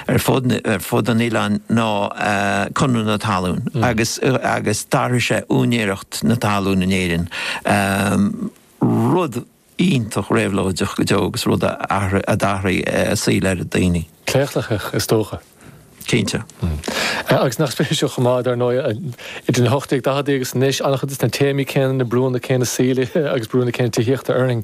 fud an Ilan ná conú na talún agus dar sé únéirecht na talún in éirin rud ítach réhlóideach go deogus rud a dahraí síle a daoine. Cléichlach is tócha. Cínte. Agus nach spéisio chamáid ar nóid idir na hochtaigh dahadiggus níos annachchad is na téimi cén na brúna cén na síle agus brúna cén tíochtta earning.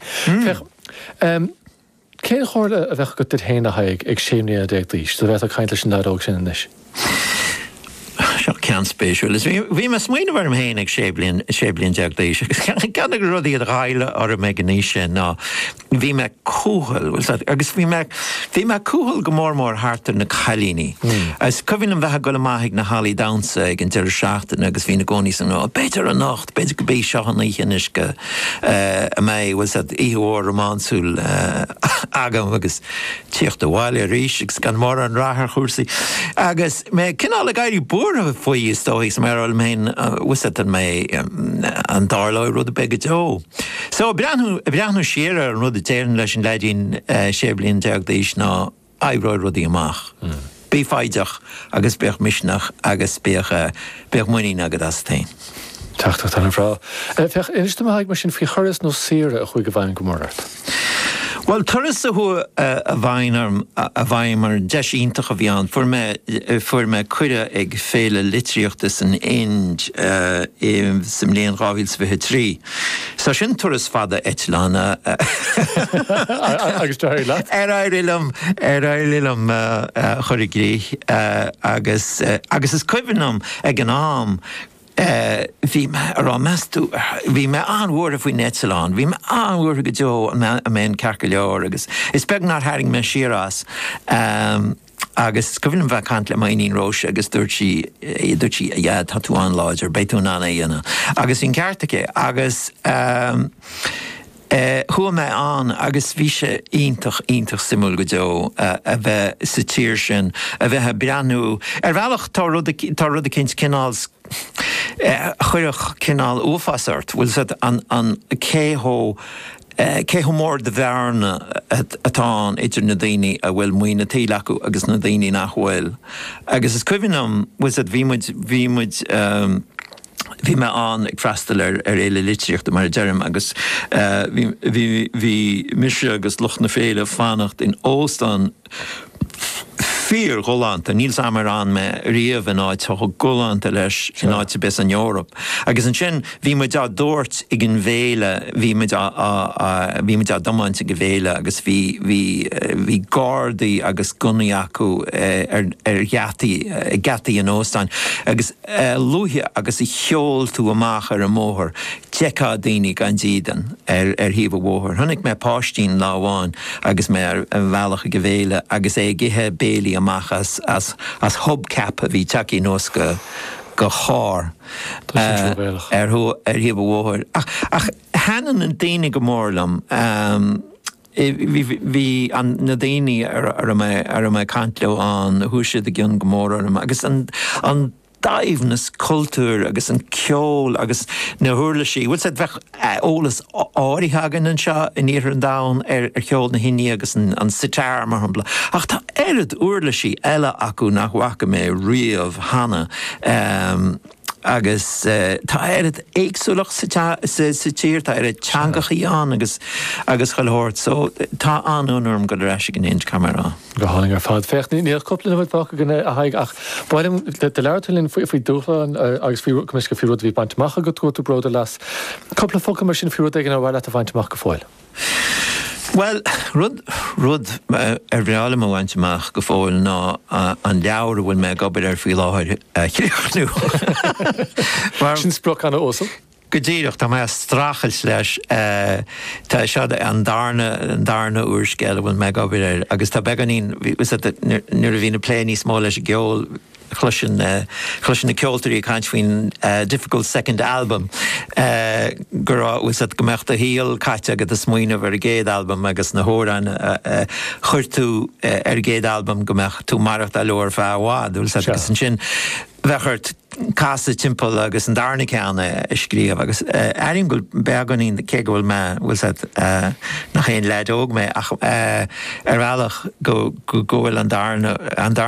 Cén chóirla a bheith go dtí héna haig ag séimní a déag díos, so bheith a caiint leis an dáróg sin níos. Seo cean spéisiúil. Bhí me smaoine bhar am héana ag séblionn deag díos. Gan go rudaí a ghaile ar a me gníos sin ná bhí me cúthal agus bhí me cúthal go mór hartar na chailíní. As cohín an bheithe go maithaigh na Halley Downsa ag an deireadh seachtain agus bhí na gcónaí san nó beidir a nacht, beidir go bé seochanna chéanis go a mé íhuair románsúil agam agus tíocht a bháile ríis agus gan mór an ráthar chúrsaí. Agus me cinál a gaiirí búr a faoi is dóigh sem ar almain wisat an mé an darlóid rud a bega dó. So breanú siar ar rud a déirn leis an leidín séblionn deag díos ná aibhróid rudí amach. Bí faideach agus beach misnach agus beach muoí agad as tain. Teachtacht an frá. Fech iniste haig mar sin fí choras nó sire a chuig go bhain go mórt. Well, thuras a thu a bhaim mar deisíntach a bhíán fuair me cuire ag féle litríochtas an Ind sem léon ráhils bheitthe trí. Sa sin thuras fada eitlána agus deir leat? Éirilm chorigrí agus is cuimhnam ag an am bhí me ará meastú, bhí me anhuair a bhí Netsalán, bhí me anhuair go deo a men carca leor agus is beg nar haring me siras agus gohfuil bheith cant le maíon róise agus dúirtí iad hatú an láidir beitún anna dhéana. Agus hín ceartacha agus thua me an agus bhí sé ítach simúil go deo a bheith sa tíir sin a bheithe breanú bhealach tá rud a cinint cináls chuireach cinál uafasart bhfuil an céthó mór de bhearna atá idir na daoine a bhfuil muoine taoile acu agus na daoine nach bhfuil. Agus is cuimhnam bhí me an ag freistal ar éile litríocht mar dearm agus bhí misise agus lucht na féile fannacht in Óstan fíor Goland a níl samar an me riamh in áid tá Goland a leis in áid bes an Europa. Agus an sin bhí me da dúirt ag an bhéile bhí me da domáint ag bhéile agus bhí gádaí agus gunaí acu ar gataí an Óstáin agus luithe agus i cheol tú amach ar an móthir teá daoine gan dídan ar híomh mhóthir. Thnig me páistín láháin agus me ar an bhealach ag bhéile agus é githe bélaí amach as hubcap a bhí teací nós go chár ar híomh mhóthir. Ach hanan an daoine go mórlam hí an na daoine ar me cant leo an thuise a gcionn go mór agus an daimhnas cultúr agus an ceol agus na thuirlaí bhfuil sé bheith ólas áirithagan an seo in íar an dán ar cheol na híine agus an sitar mar hambla. Ach tá airad uirlaí eile acu nach bhacha mé riamh hana agus tá airad éagsúlach sa tír tá airad teangachaí an agus chailthirt, so tá anúnarm go leis an éint camera. Go háling ar fád fecht níor coppla bhid bach gine a haig ach bhaim de leirtalín faoi dúchla agus fiú go fiúd bhí baintach go tú broda las. Coppla foca mar sin fiúd ag an bhile a bhaintach go fáil. Well, rud ar bhreála má bhaintach go fáil ná an leabhar bhfuil me gobir ar fí láthir chríochnú. Sin spruch anna ósam? Go ddíireach tá mé strachel leis tá sead an darna úrscéile bhfuil me gobir ar agus tá beganín nuair a bhína pléní smó leis a geol chluisin na ceoltarí caint faoin Difficult Second Album gur was go mecht a híal caite agad a smuoine ar a géad album agus na hóran chuirtú ar géad album go mecht tú maracht a leor fehád agus an sin bhechart casa timppel agus an darna ceanna scríomh agus airíonn go beaganín cé go bhfuil me bhfuil nach chéon leid óg mé ach ar bhealach go bhfuil an darna